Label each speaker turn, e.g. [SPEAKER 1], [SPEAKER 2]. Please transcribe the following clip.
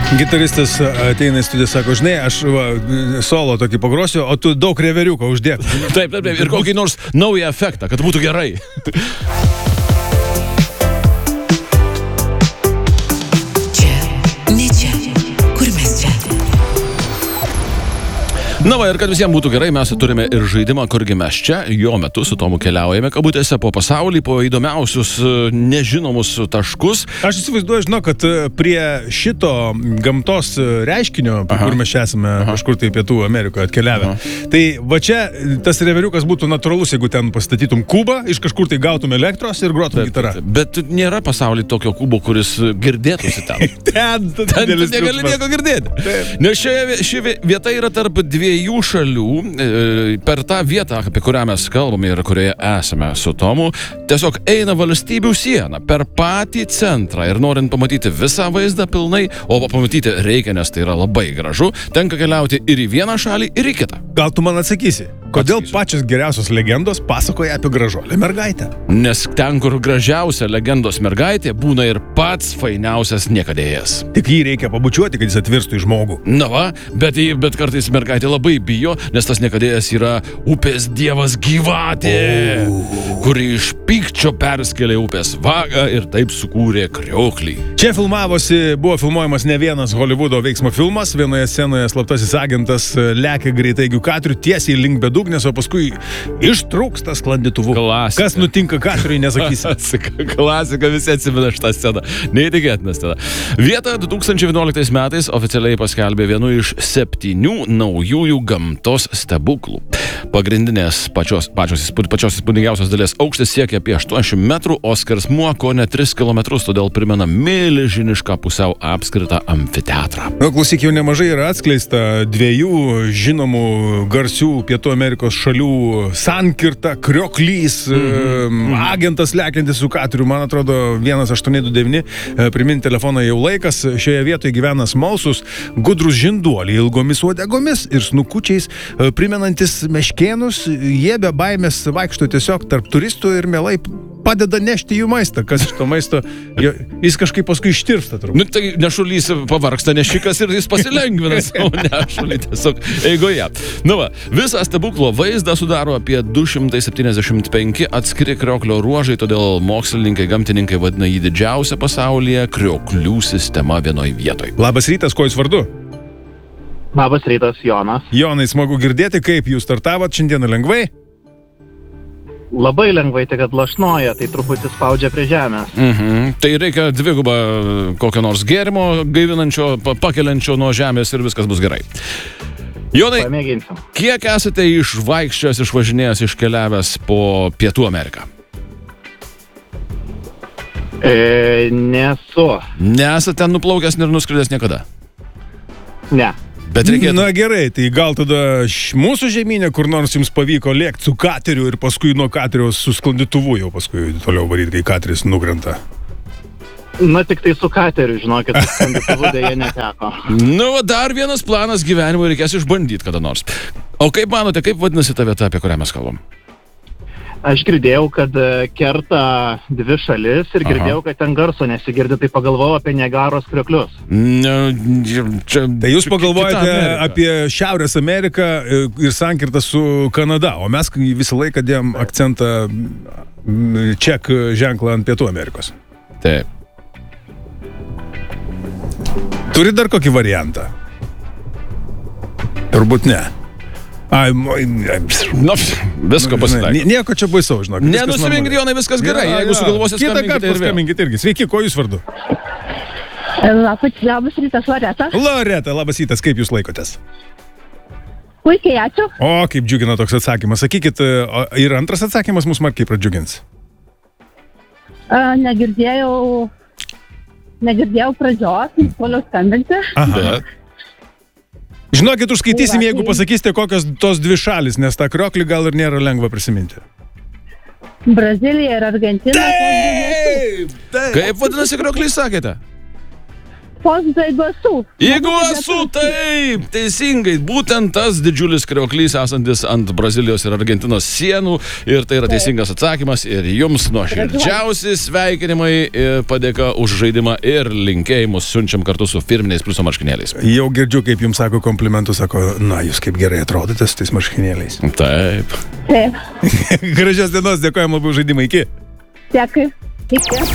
[SPEAKER 1] Gitaristas ateina į studiją, sako, žinai, aš solo tokį pagrosiu, o tu daug reveriuko uždėk.
[SPEAKER 2] Taip, ir kokį nors naują efektą, kad būtų gerai. Na va, ir kad visiems būtų gerai, mes turime ir žaidimą, kurgi mes čia, jo metu su Tomu keliaujame kabutėse po pasaulį, po įdomiausius nežinomus taškus.
[SPEAKER 1] Aš įsivaizduoju, žinau, kad prie šito gamtos reiškinio, kur mes čia esame, kažkur tai Pietų Amerikoje atkeliavę, tai va čia tas reveriukas būtų natūralus, jeigu ten pastatytum kubą, iš kažkur tai gautum elektros ir grotum gitarą.
[SPEAKER 2] Bet nėra pasaulyje tokio kubo, kuris girdėtųsi ten.
[SPEAKER 1] ten
[SPEAKER 2] negali nieko girdėti. Nes ši vieta yra tarp dviejų šalių. Per tą vietą, apie kurią mes kalbame ir kurioje esame su Tomu, tiesiog eina valstybių siena per patį centrą ir norint pamatyti visą vaizdą pilnai, o pamatyti reikia, nes tai yra labai gražu, tenka keliauti ir į vieną šalį, ir į kitą.
[SPEAKER 1] Gal tu man atsakysi, kodėl pačios geriausios legendos pasakoja apie gražuolę mergaitę?
[SPEAKER 2] Nes ten, kur gražiausia legendos mergaitė, būna ir pats fainiausias niekadėjas.
[SPEAKER 1] Tik jį reikia pabučiuoti, kad jis atvirstų į žmogų.
[SPEAKER 2] Na va, bet kartais mergaitė labai bijo, nes tas niekadėjas yra upės dievas gyvatė, kuri iš pykčio perskėlė upės vagą ir taip sukūrė krioklį.
[SPEAKER 1] Čia buvo filmuojamas ne vienas Hollywoodo veiksmo filmas. Vienoje scenoje slaptasis agentas lekia greitaigių katerių tiesiai link bedugnės, o paskui ištrūksta sklandytuvu.
[SPEAKER 2] Klasika.
[SPEAKER 1] Kas nutinka kateriui, nesakysi.
[SPEAKER 2] Klasika, visi atsimena šitą sceną. Neįtikėtina scena. Vietą 2011 metais oficialiai paskelbė vienu iš 7 naujųjų gamtos stebuklų. Pagrindinės pačios įspūdingiausios dalies aukštis siekia apie 80 metrų, o skersmuo kone 3 kilometrus, todėl primena milžinišką pusiau apskritą amfiteatrą.
[SPEAKER 1] Klausyk, jau nemažai yra atskleista 2 žinomų garsių Pietų Amerikos šalių sankirta, krioklys, agentas lekiantis su kateriu, man atrodo 1829, primint telefoną jau laikas, šioje vietoje gyvena smalsus, gudrus žinduoliai ilgomis uodegomis ir snukučiais, primenantis meškėnus, jie be baimės vaikšto tiesiog tarp turistų ir mielai padeda nešti jų maistą. Kas iš to maisto, jis kažkaip paskui ištirpsta.
[SPEAKER 2] Nu, tai nešulys pavargsta nešikas ir jis pasilengvina savo nešulį tiesiog eigoje. Nu va, visą stebuklo vaizdą sudaro apie 275 atskiri krioklio ruožai, todėl mokslininkai, gamtininkai vadina jį didžiausia pasaulyje krioklių sistema vienoj vietoj.
[SPEAKER 1] Labas rytas, kuo jūs vardu?
[SPEAKER 3] Labas rytas, Jonas.
[SPEAKER 1] Jonai, smagu girdėti, kaip jūs startavot šiandieną lengvai?
[SPEAKER 3] Labai lengvai, tik kad lašnoja, tai truputį spaudžia prie žemės.
[SPEAKER 2] Tai reikia dvigubą kokio nors gėrimo, gaivinančio, pakeliančio nuo žemės ir viskas bus gerai. Jonai,
[SPEAKER 3] pamėginsim.
[SPEAKER 2] Kiek esate išvaikščiojęs, išvažinėjęs, iškeliavęs po Pietų Ameriką?
[SPEAKER 3] Nesu.
[SPEAKER 2] Nesate ten nuplaukęs ir nuskridęs niekada?
[SPEAKER 3] Ne.
[SPEAKER 2] Bet reikėtų...
[SPEAKER 1] Na gerai, tai gal tada mūsų žemynė, kur nors jums pavyko lėkti su kateriu ir paskui nuo katerio su sklandytuvu jau paskui toliau varyti, kai kateris nukrenta.
[SPEAKER 3] Na, tik tai su kateriu, žinokit, su sklandytuvu dėja neteko.
[SPEAKER 2] Nu, dar vienas planas gyvenimo reikės išbandyti kada nors. O kaip manote, kaip vadinasi ta vieta, apie kurią mes kalbam?
[SPEAKER 3] Aš girdėjau, kad kerta 2 šalis ir girdėjau, kad ten garso nesigirdi, tai pagalvojau apie Niagaros krioklius.
[SPEAKER 1] Tai jūs pagalvojate apie Šiaurės Ameriką ir sankirtą su Kanada, o mes visą laiką dėjom akcentą ček ženklą ant Pietų Amerikos.
[SPEAKER 2] Taip.
[SPEAKER 1] Turi dar kokį variantą? Turbūt ne.
[SPEAKER 2] Visko pasitaiko.
[SPEAKER 1] Nieko čia baisau, žinok.
[SPEAKER 2] Nenusiminkit, Jonai, viskas gerai. Jeigu sugalvosit,
[SPEAKER 1] skambinkit irgi. Sveiki, kuo jūs vardu?
[SPEAKER 4] Labas rytas, Loreta.
[SPEAKER 1] Loreta, labas rytas, kaip jūs laikotės?
[SPEAKER 4] Puikiai, ačiū.
[SPEAKER 1] O, kaip džiugina toks atsakymas. Sakykit, ir antras atsakymas mus markiai pradžiugins.
[SPEAKER 4] Negirdėjau pradžios, toliau skambinti.
[SPEAKER 1] Aha. Žinokit, užskaitysim, jeigu pasakysite, kokios tos 2 šalis, nes tą krioklį gal ir nėra lengva prisiminti.
[SPEAKER 4] Brazilija ir Argentina.
[SPEAKER 1] Taip!
[SPEAKER 2] Kaip vadinasi krioklys, sakėte?
[SPEAKER 4] Foz do Iguaçu.
[SPEAKER 2] Iguasu, taip, teisingai, būtent tas didžiulis krioklys esantis ant Brazilijos ir Argentinos sienų ir tai yra teisingas atsakymas ir jums nuoširdžiausi sveikinimai ir padėka už žaidimą ir linkėjimus siunčiam kartu su firminiais pliuso marškinėliais.
[SPEAKER 1] Jau girdžiu, kaip jums sako komplimentus, sako, na, jūs kaip gerai atrodote su tais marškinėliais.
[SPEAKER 2] Taip.
[SPEAKER 4] Taip.
[SPEAKER 1] Gražios dienos, dėkojame labai už žaidimą, iki.
[SPEAKER 4] Dėkui. Iki.